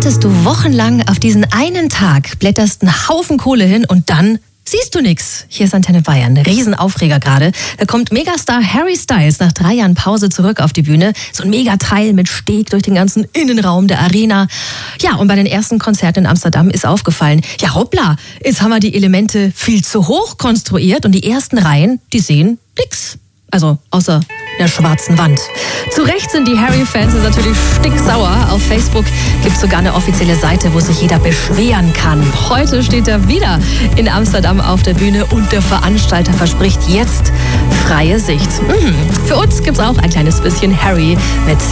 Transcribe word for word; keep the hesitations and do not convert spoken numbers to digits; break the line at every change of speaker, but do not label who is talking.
wartest du wochenlang auf diesen einen Tag, blätterst einen Haufen Kohle hin und dann siehst du nix. Hier ist Antenne Bayern, Riesenaufreger gerade. Da kommt Megastar Harry Styles nach drei Jahren Pause zurück auf die Bühne. So ein Megateil mit Steg durch den ganzen Innenraum der Arena. Ja, und bei den ersten Konzerten in Amsterdam ist aufgefallen, ja hoppla, jetzt haben wir die Elemente viel zu hoch konstruiert und die ersten Reihen, die sehen nix. Also außer der schwarzen Wand. Zu Recht sind die Harry-Fans natürlich stinksauer. Auf Facebook gibt es sogar eine offizielle Seite, wo sich jeder beschweren kann. Heute steht er wieder in Amsterdam auf der Bühne und der Veranstalter verspricht jetzt freie Sicht. Mhm. Für uns gibt es auch ein kleines bisschen Harry mit